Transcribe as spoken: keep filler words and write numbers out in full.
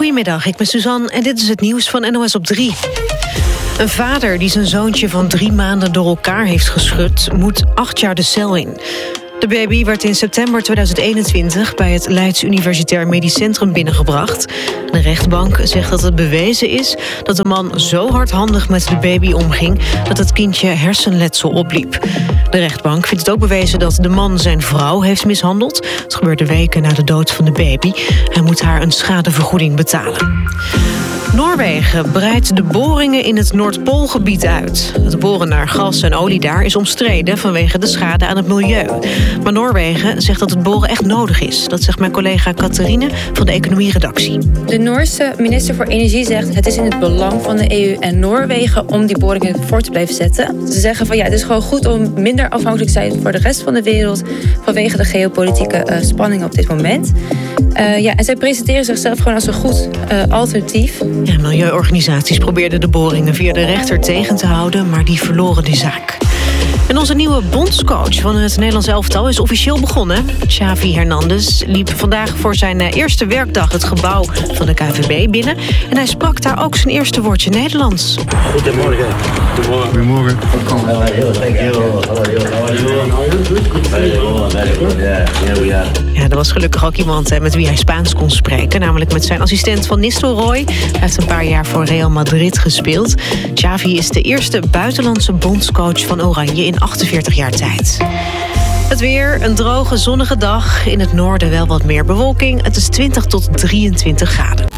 Goedemiddag, ik ben Suzanne en dit is het nieuws van N O S op drie. Een vader die zijn zoontje van drie maanden door elkaar heeft geschud, moet acht jaar de cel in. De baby werd in september tweeduizend eenentwintig bij het Leids Universitair Medisch Centrum binnengebracht. De rechtbank zegt dat het bewezen is dat de man zo hardhandig met de baby omging dat het kindje hersenletsel opliep. De rechtbank vindt het ook bewezen dat de man zijn vrouw heeft mishandeld. Het gebeurde weken na de dood van de baby. Hij moet haar een schadevergoeding betalen. Noorwegen breidt de boringen in het Noordpoolgebied uit. Het boren naar gas en olie daar is omstreden vanwege de schade aan het milieu. Maar Noorwegen zegt dat het boren echt nodig is. Dat zegt mijn collega Catharine van de economieredactie. De Noorse minister voor Energie zegt het is in het belang van de E U en Noorwegen om die boringen voort te blijven zetten. Ze zeggen van ja, het is gewoon goed om minder afhankelijk te zijn voor de rest van de wereld vanwege de geopolitieke uh, spanningen op dit moment. Uh, ja, en zij presenteren zichzelf gewoon als een goed uh, alternatief. Ja, milieuorganisaties probeerden de boringen via de rechter tegen te houden, maar die verloren die zaak. En onze nieuwe bondscoach van het Nederlands elftal is officieel begonnen. Xavi Hernandez liep vandaag voor zijn eerste werkdag het gebouw van de K V B binnen. En hij sprak daar ook zijn eerste woordje Nederlands. Goedemorgen. Goedemorgen. Ja, er was gelukkig ook iemand hè, met wie hij Spaans kon spreken. Namelijk met zijn assistent Van Nistelrooy. Hij heeft een paar jaar voor Real Madrid gespeeld. Xavi is de eerste buitenlandse bondscoach van Oranje in achtenveertig jaar tijd. Het weer, een droge, zonnige dag. In het noorden wel wat meer bewolking. Het is twintig tot drieëntwintig graden.